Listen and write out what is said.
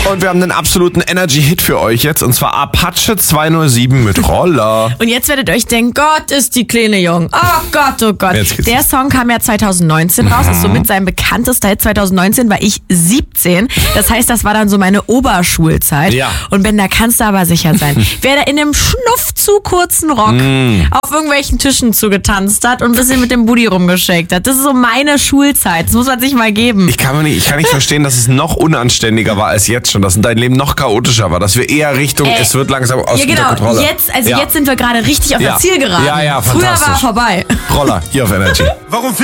Und wir haben einen absoluten Energy-Hit für euch jetzt. Und zwar Apache 207 mit Roller. Und jetzt werdet ihr euch denken, Gott ist die kleine Jung. Oh Gott, oh Gott. Der Song kam ja 2019 raus. Ist somit sein bekanntester Hit. 2019 war ich 17. Das heißt, das war dann so meine Oberschulzeit. Ja. Und Ben, da kannst du aber sicher sein. Wer da in einem Schnuff zu kurzen Rock auf irgendwelchen Tischen zugetanzt hat und ein bisschen mit dem Booty rumgeschakt hat. Das ist so meine Schulzeit. Das muss man sich mal geben. Ich kann nicht verstehen, dass es noch unanständiger war als jetzt schon. Dass dein Leben noch chaotischer war. Dass wir eher Richtung, es wird langsam aus der Kontrolle. Jetzt sind wir gerade richtig auf der Zielgeraden. Ja, Früher war vorbei. Roller, hier auf Energy. Warum